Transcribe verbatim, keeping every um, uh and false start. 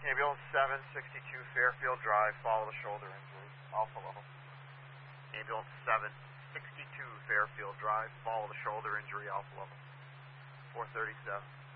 Ambulance seven sixty-two Fairfield Drive, follow the shoulder injury, alpha level. Ambulance seven sixty-two Fairfield Drive, follow the shoulder injury, alpha level. four thirty-seven.